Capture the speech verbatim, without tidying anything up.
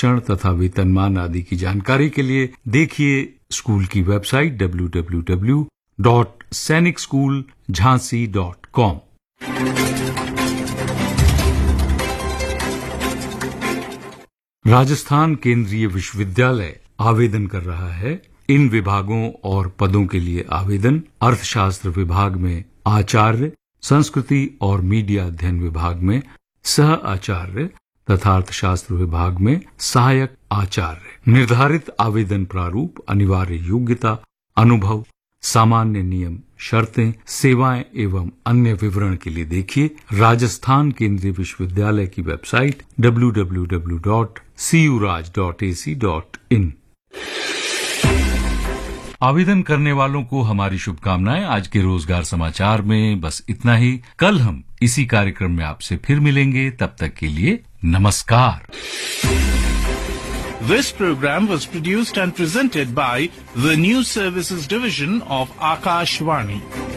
आरक्षण तथा वेतनमान आदि की जानकारी के लिए देखिए स्कूल की website W W W dot सैनिक school Jhansi dot com. Rajasthan केंद्रीय विश्वविद्यालय आवेदन कर रहा है। इन विभागों और पदों के लिए आवेदन अर्थशास्त्र विभाग में आचार्य, संस्कृति और मीडिया अध्ययन विभाग में सह आचार्य तथा अर्थशास्त्र विभाग में सहायक आचार्य। निर्धारित आवेदन प्रारूप, अनिवार्य योग्यता, अनुभव, सामान्य नियम, शर्तें, सेवाएं एवं अन्य विवरण के लिए देखिए राजस्थान केंद्रीय विश्वविद्यालय की website W W W dot C you Raj dot A C dot in. आवेदन करने वालों को हमारी शुभकामनाएं। आज के रोजगार समाचार में बस इतना ही। कल हम इसी कार्यक्रम में आपसे फिर मिलेंगे। तब तक के लिए नमस्कार। This program was produced and presented by the News Services Division of Akashvani.